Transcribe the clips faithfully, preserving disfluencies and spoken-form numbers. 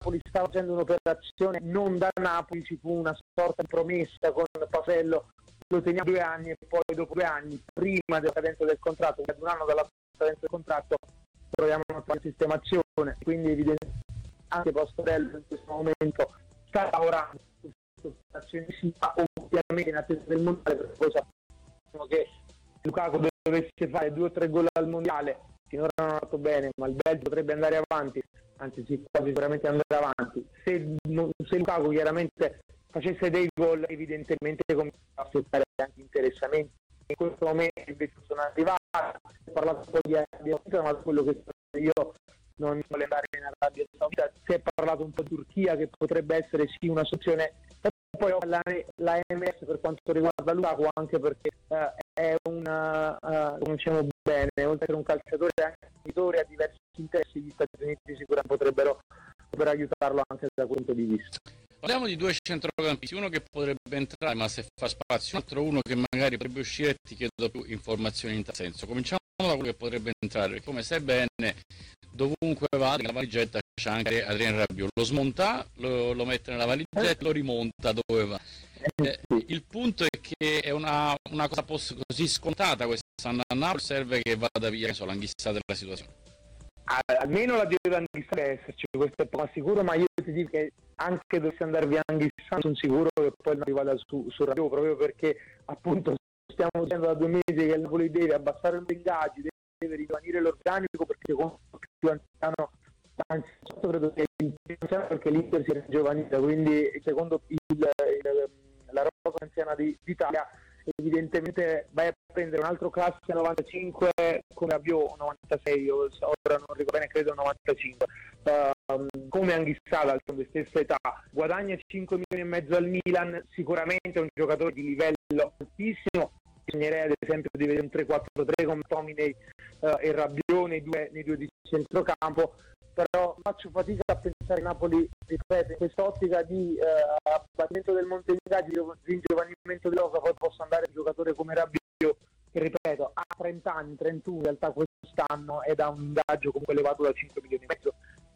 Napoli stava facendo un'operazione non da Napoli, ci fu una sorta di promessa con Pasello, lo teniamo due anni e poi dopo due anni, prima della cadenza del contratto, ad un anno dalla cadenza del contratto, troviamo una sistemazione, quindi evidentemente anche Pasello in questo momento sta lavorando su questa operazione, ovviamente in attesa del mondiale, perché poi sappiamo che Lukaku dovesse fare due o tre gol al mondiale, finora non ha fatto bene, ma il Belgio potrebbe andare avanti, anzi sì, quasi sicuramente andare avanti. Se, se Lukaku chiaramente facesse dei gol, evidentemente comincia a aspettare anche interessamenti. In questo momento invece sono arrivati, ho parlato un po' di Arabia Saudita, ma quello che so io non vuole andare in Arabia Saudita, si è parlato un po' di Turchia, che potrebbe essere sì una soluzione. Poi parlare la M S per quanto riguarda Lukaku, anche perché uh, è una, uh, conosciamo bene, oltre che un calciatore anche un editore, ha diversi interessi, gli Stati Uniti sicuramente potrebbero per aiutarlo anche da quel punto di vista. Parliamo di due centrocampisti, uno che potrebbe entrare ma se fa spazio, un altro uno che magari potrebbe uscire, e ti chiedo più informazioni in tal senso. Cominciamo da quello che potrebbe entrare, perché come sai bene dovunque va nella valigetta c'è anche Adrien Rabiot, lo smonta, lo, lo mette nella valigetta e lo rimonta dove va. Eh, il punto è che è una, una cosa poss- così scontata quest'anno a Napoli, serve che vada via che so, l'anghissà della situazione. Almeno la deve Anghissà deve esserci, questo è poco sicuro, ma io ti dico che anche dovesse andare via Anghissà sono sicuro che poi non arriva su, su Rabiot, proprio perché appunto stiamo dicendo da due mesi che il Napoli deve abbassare gli ingaggi, deve rivanire l'organico, perché secondo me più anziano, anzi credo che il più anziano perché l'Inter si è giovanile, quindi secondo il, il, la rosa anziana di, d'Italia evidentemente vai a prendere un altro classe novantacinque come Rabiot, novantasei, ora non ricordo bene, credo novantacinque, uh, come Anghissà d'altronde stessa età, guadagna cinque milioni e mezzo al Milan, sicuramente è un giocatore di livello altissimo. Bisognerei ad esempio di vedere un tre quattro tre con Tominey uh, e Rabiot nei due, nei due di centrocampo, però faccio fatica a pensare che Napoli, ripeto, in quest'ottica di uh, abbattimento del monte ingaggi, di ingiovanimento dell'Oca, poi possa andare un giocatore come Rabiot, che ripeto ha trenta anni, trentuno in realtà quest'anno, ed ha un ingaggio comunque elevato da cinque milioni e mezzo,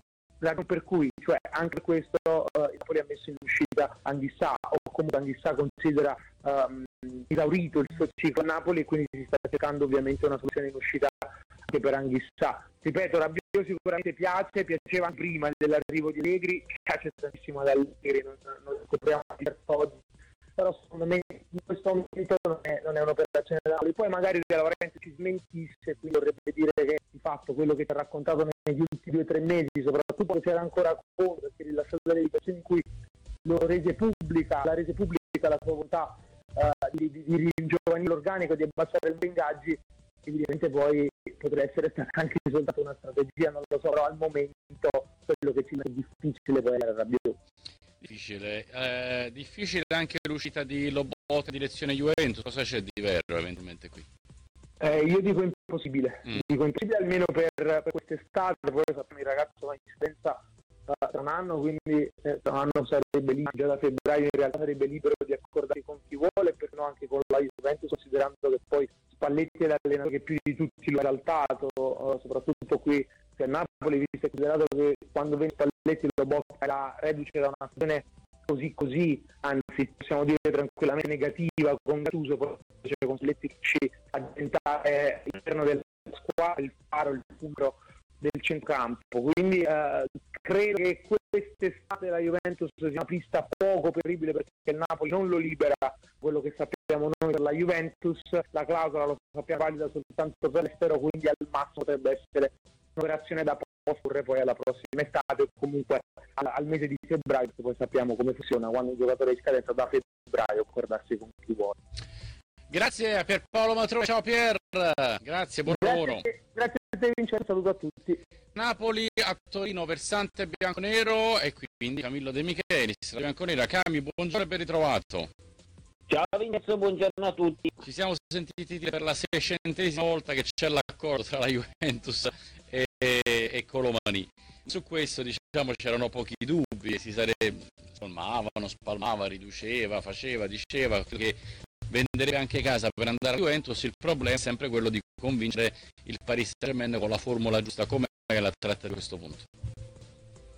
per cui cioè anche questo uh, Napoli ha messo in uscita Anghissà, o comunque Anghissà considera um, esaurito il suo ciclo a Napoli, e quindi si sta cercando ovviamente una soluzione in uscita anche per Anghissà. Ripeto, Rabiot sicuramente piace, piaceva prima dell'arrivo di Allegri, piace tantissimo ad Allegri, non, non lo scopriamo oggi, però secondo me in questo momento non è, non è un'operazione da Napoli. Poi magari De Laurentiis si smentisse, quindi vorrebbe dire che di fatto quello che ti ha raccontato negli ultimi due o tre mesi, soprattutto che c'era ancora Conte, perché rilasciò delle dichiarazioni in cui lo rese pubblica, la rese pubblica la sua volontà uh, di, di, di ringiovanire l'organico, di abbassare gli ingaggi, evidentemente poi potrebbe essere stata anche risultata una strategia, non lo so, però al momento quello che ci è difficile poi era Rabiot. Difficile, eh, difficile anche l'uscita di Lobotka in direzione Juventus, cosa c'è di vero eventualmente qui? Eh, io dico impossibile, mm. dico impossibile almeno per, per quest'estate, poi sappiamo il ragazzo va in scadenza uh, tra un anno, quindi eh, tra un anno sarebbe lì, già da febbraio in realtà sarebbe libero di accordare con chi vuole, per no anche con la Juventus, considerando che poi Spalletti è l'allenatore che più di tutti lo ha esaltato, uh, soprattutto qui a Napoli, visto e considerato che quando venne Spalletti lo bocca era reduce da una stagione così così, anzi possiamo dire tranquillamente negativa, con Gattuso, poi cioè, con Spalletti riuscì a diventare all'interno della squadra il faro, il fulcro del centrocampo, quindi uh, credo che quest'estate la Juventus sia una pista poco terribile, perché il Napoli non lo libera, quello che sappiamo noi per la Juventus, la clausola lo sappiamo valida soltanto per l'estero, quindi al massimo potrebbe essere un'operazione da posporre poi alla prossima estate o comunque al, al mese di febbraio, perché poi sappiamo come funziona quando un giocatore è in scadenza da febbraio, accordarsi con chi vuole. Grazie a Pierpaolo Matrone, ciao Pier, grazie, buon grazie, lavoro. Grazie a te Vincenzo, saluto a tutti. Napoli a Torino, versante bianconero, e quindi Camillo De Michelis, la bianconera. Cami, buongiorno e ben ritrovato. Ciao Vincenzo, buongiorno a tutti. Ci siamo sentiti per la seicentesima volta che c'è l'accordo tra la Juventus e, e Colomani. Su questo diciamo c'erano pochi dubbi, si sarebbe spalmavano, spalmava, riduceva, faceva, diceva che venderebbe anche casa per andare a Juventus. Il problema è sempre quello di convincere il Paris Saint-Germain con la formula giusta, come la tratta di questo punto.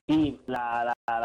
Sì, la, la,